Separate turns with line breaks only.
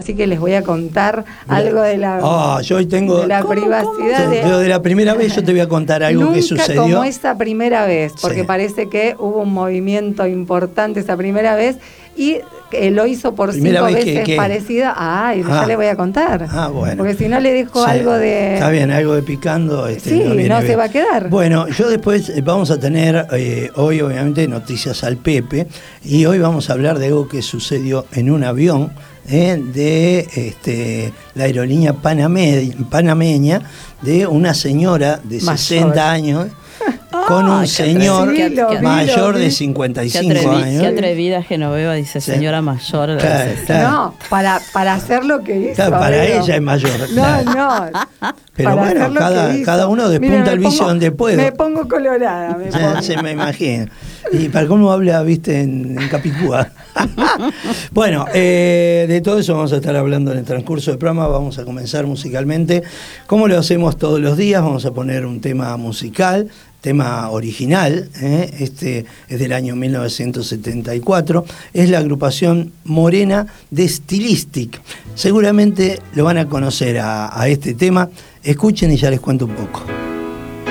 así que les voy a contar algo de la,
yo hoy tengo,
de la privacidad.
Pero de la primera vez yo te voy a contar algo
nunca
que sucedió.
Como esa primera vez, porque
Sí.
parece que hubo un movimiento importante esa primera vez y lo hizo por
Primera
5
vez
veces
que
parecida. Ya le voy a contar.
Bueno.
Porque si no le dejo
Sí,
algo de...
Está bien, algo de picando.
Sí,
no viene
no
bien.
se va a quedar.
Bueno, yo después vamos a tener hoy obviamente noticias al Pepe y hoy vamos a hablar de algo que sucedió en un avión de la aerolínea panameña, de una señora de
Mayor.
60 años con un señor mayor de 55 años.
Qué atrevida Genoveva, dice
Sí.
señora mayor.
Claro.
No, para hacer lo que hizo.
Claro, para
amigo.
ella es mayor.
No,
claro.
no.
Pero
para
bueno,
hacer lo que hizo.
cada uno despunta
Mira,
el vicio donde puede.
Me pongo colorada.
Ya se me imagina. Y para cómo habla, viste, en Capicúa. Bueno, de todo eso vamos a estar hablando en el transcurso del programa. Vamos a comenzar musicalmente. Como lo hacemos todos los días, vamos a poner un tema musical, tema original. Este es del año 1974. Es la agrupación morena de Stylistic. Seguramente lo van a conocer a este tema. Escuchen y ya les cuento un poco.